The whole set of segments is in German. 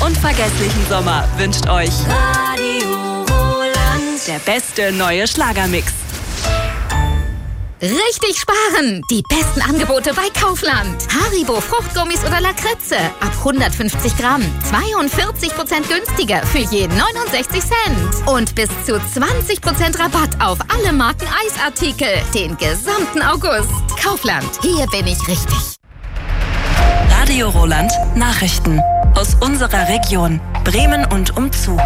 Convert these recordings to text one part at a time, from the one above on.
unvergesslichen Sommer wünscht euch Radio Roland. Der beste neue Schlagermix. Richtig sparen! Die besten Angebote bei Kaufland. Haribo Fruchtgummis oder Lakritze ab 150 Gramm. 42% günstiger für je 69 Cent. Und bis zu 20% Rabatt auf alle Marken Eisartikel. Den gesamten August. Kaufland. Hier bin ich richtig. Radio Roland Nachrichten aus unserer Region Bremen und umzu.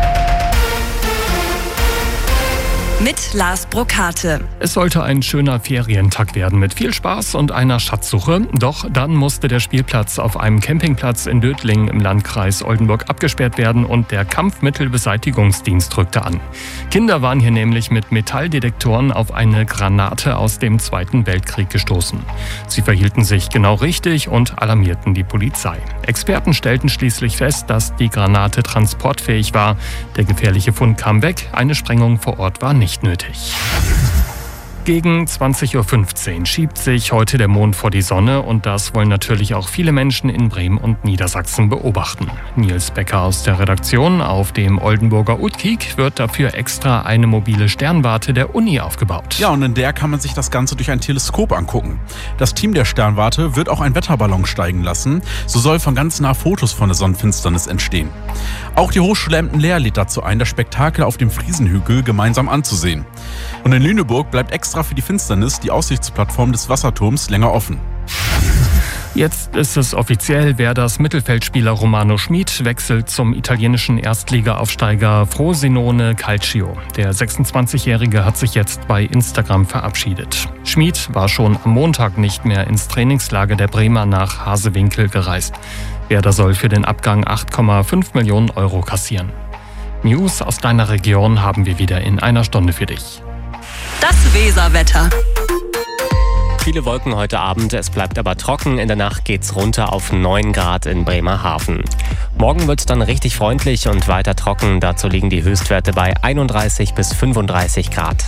Mit Lars Brokate. Es sollte ein schöner Ferientag werden mit viel Spaß und einer Schatzsuche. Doch dann musste der Spielplatz auf einem Campingplatz in Dötlingen im Landkreis Oldenburg abgesperrt werden und der Kampfmittelbeseitigungsdienst rückte an. Kinder waren hier nämlich mit Metalldetektoren auf eine Granate aus dem Zweiten Weltkrieg gestoßen. Sie verhielten sich genau richtig und alarmierten die Polizei. Experten stellten schließlich fest, dass die Granate transportfähig war. Der gefährliche Fund kam weg, eine Sprengung vor Ort war nicht nötig. Gegen 20.15 Uhr schiebt sich heute der Mond vor die Sonne und das wollen natürlich auch viele Menschen in Bremen und Niedersachsen beobachten. Nils Becker aus der Redaktion. Auf dem Oldenburger Utkik wird dafür extra eine mobile Sternwarte der Uni aufgebaut. Ja, und in der kann man sich das Ganze durch ein Teleskop angucken. Das Team der Sternwarte wird auch einen Wetterballon steigen lassen. So soll von ganz nah Fotos von der Sonnenfinsternis entstehen. Auch die Hochschule Emden-Leer lädt dazu ein, das Spektakel auf dem Friesenhügel gemeinsam anzusehen. Und in Lüneburg bleibt extra für die Finsternis die Aussichtsplattform des Wasserturms länger offen. Jetzt ist es offiziell, Werders Mittelfeldspieler Romano Schmid wechselt zum italienischen Erstligaaufsteiger Frosinone Calcio. Der 26-Jährige hat sich jetzt bei Instagram verabschiedet. Schmid war schon am Montag nicht mehr ins Trainingslager der Bremer nach Hasewinkel gereist. Werder soll für den Abgang 8,5 Millionen Euro kassieren. News aus deiner Region haben wir wieder in einer Stunde für dich. Das Weserwetter. Viele Wolken heute Abend, es bleibt aber trocken. In der Nacht geht's runter auf 9 Grad in Bremerhaven. Morgen wird's dann richtig freundlich und weiter trocken. Dazu liegen die Höchstwerte bei 31 bis 35 Grad.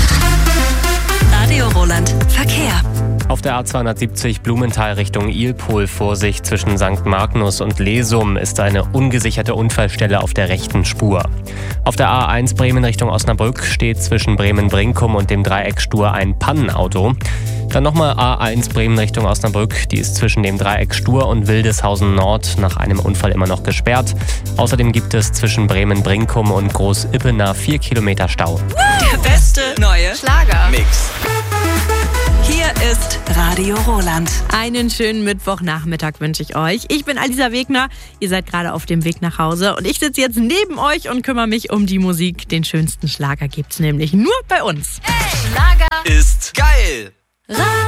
Radio Roland Verkehr. Auf der A270 Blumenthal Richtung Ilpol Vorsicht zwischen St. Magnus und Lesum ist eine ungesicherte Unfallstelle auf der rechten Spur. Auf der A1 Bremen Richtung Osnabrück steht zwischen Bremen-Brinkum und dem Dreieck Stur ein Pannenauto. Dann nochmal A1 Bremen Richtung Osnabrück, die ist zwischen dem Dreieck Stur und Wildeshausen Nord nach einem Unfall immer noch gesperrt. Außerdem gibt es zwischen Bremen-Brinkum und Groß-Ippener 4 Kilometer Stau. Der beste neue Schlagermix. Hier ist Radio Roland. Einen schönen Mittwochnachmittag wünsche ich euch. Ich bin Alisa Wegner. Ihr seid gerade auf dem Weg nach Hause und ich sitze jetzt neben euch und kümmere mich um die Musik. Den schönsten Schlager gibt's nämlich nur bei uns. Hey, Schlager ist geil.